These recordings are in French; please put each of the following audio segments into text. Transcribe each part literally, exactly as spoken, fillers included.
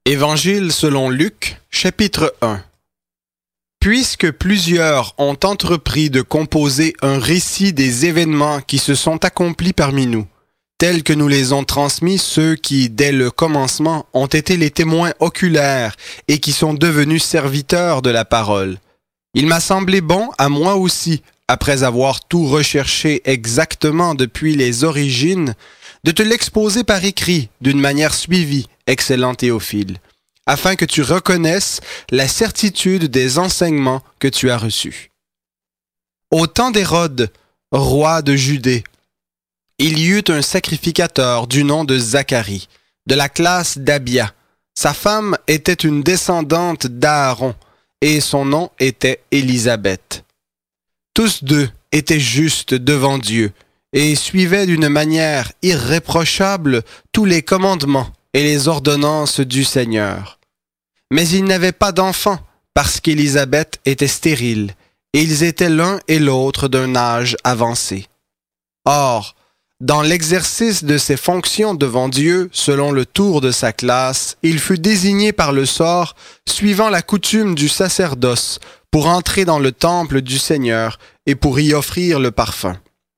Évangile selon Luc, chapitre un. Puisque plusieurs ont entrepris de composer un récit des événements qui se sont accomplis parmi nous, tels que nous les ont transmis ceux qui, dès le commencement, ont été les témoins oculaires et qui sont devenus serviteurs de la parole, il m'a semblé bon à moi aussi, après avoir tout recherché exactement depuis les origines, de te l'exposer par écrit d'une manière suivie, excellent Théophile, afin que tu reconnaisses la certitude des enseignements que tu as reçus. Au temps d'Hérode, roi de Judée, il y eut un sacrificateur du nom de Zacharie, de la classe d'Abia. Sa femme était une descendante d'Aaron, et son nom était Élisabeth. Tous deux étaient justes devant Dieu, et suivaient d'une manière irréprochable tous les commandements et les ordonnances du Seigneur. Mais ils n'avaient pas d'enfants, parce qu'Élisabeth était stérile, et ils étaient l'un et l'autre d'un âge avancé. Or, dans l'exercice de ses fonctions devant Dieu, selon le tour de sa classe, il fut désigné par le sort, suivant la coutume du sacerdoce, pour entrer dans le temple du Seigneur et pour y offrir le parfum.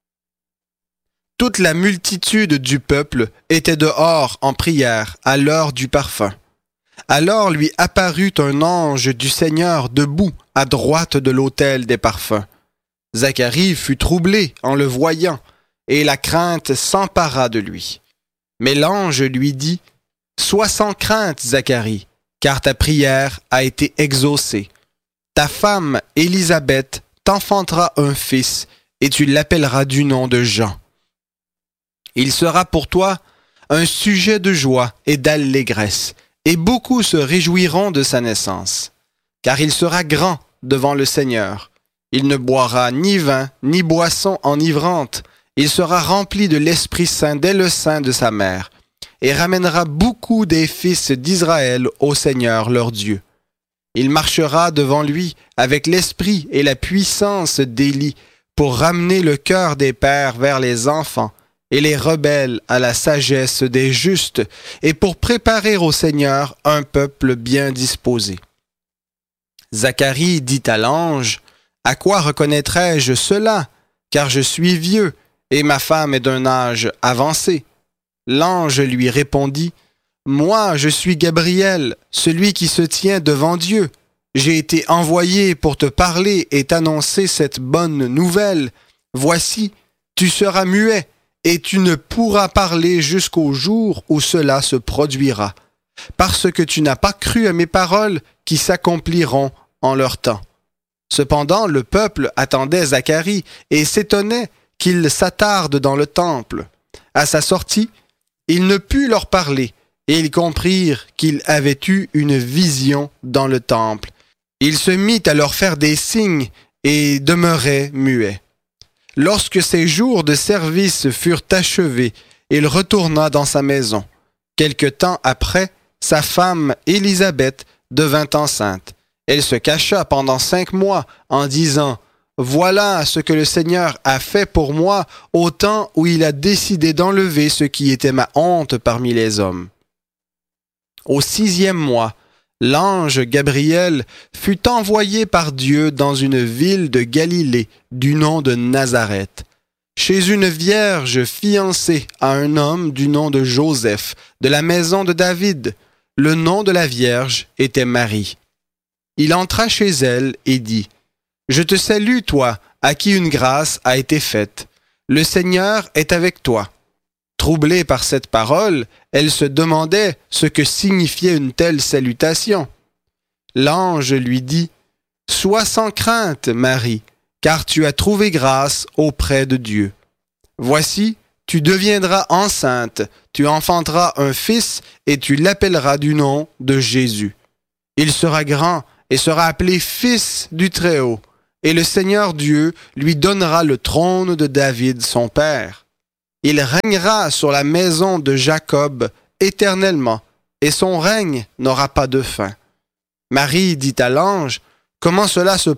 Toute la multitude du peuple était dehors en prière à l'heure du parfum. Alors lui apparut un ange du Seigneur debout à droite de l'autel des parfums. Zacharie fut troublé en le voyant, et la crainte s'empara de lui. Mais l'ange lui dit, « Sois sans crainte, Zacharie, car ta prière a été exaucée. Ta femme, Élisabeth, t'enfantera un fils, et tu l'appelleras du nom de Jean. Il sera pour toi un sujet de joie et d'allégresse, et beaucoup se réjouiront de sa naissance. Car il sera grand devant le Seigneur. Il ne boira ni vin, ni boisson enivrante. Il sera rempli de l'Esprit Saint dès le sein de sa mère, et ramènera beaucoup des fils d'Israël au Seigneur leur Dieu. Il marchera devant lui avec l'esprit et la puissance d'Élie pour ramener le cœur des pères vers les enfants et les rebelles à la sagesse des justes, et pour préparer au Seigneur un peuple bien disposé. » Zacharie dit à l'ange, « À quoi reconnaîtrai-je cela, car je suis vieux, et ma femme est d'un âge avancé. » L'ange lui répondit, « Moi, je suis Gabriel, celui qui se tient devant Dieu. J'ai été envoyé pour te parler et t'annoncer cette bonne nouvelle. Voici, tu seras muet, et tu ne pourras parler jusqu'au jour où cela se produira, parce que tu n'as pas cru à mes paroles qui s'accompliront en leur temps. » Cependant, le peuple attendait Zacharie et s'étonnait qu'il s'attarde dans le temple. À sa sortie, il ne put leur parler, et ils comprirent qu'il avait eu une vision dans le temple. Il se mit à leur faire des signes et demeurait muet. Lorsque ses jours de service furent achevés, il retourna dans sa maison. Quelque temps après, sa femme Élisabeth devint enceinte. Elle se cacha pendant cinq mois en disant « Voilà ce que le Seigneur a fait pour moi au temps où il a décidé d'enlever ce qui était ma honte parmi les hommes. » Au sixième mois, l'ange Gabriel fut envoyé par Dieu dans une ville de Galilée du nom de Nazareth, chez une vierge fiancée à un homme du nom de Joseph, de la maison de David. Le nom de la vierge était Marie. Il entra chez elle et dit, « Je te salue, toi, à qui une grâce a été faite. Le Seigneur est avec toi. » Troublée par cette parole, elle se demandait ce que signifiait une telle salutation. L'ange lui dit, « Sois sans crainte, Marie, car tu as trouvé grâce auprès de Dieu. Voici, tu deviendras enceinte, tu enfanteras un fils et tu l'appelleras du nom de Jésus. Il sera grand et sera appelé Fils du Très-Haut, et le Seigneur Dieu lui donnera le trône de David son père. Il régnera sur la maison de Jacob éternellement, et son règne n'aura pas de fin. » Marie dit à l'ange, « Comment cela se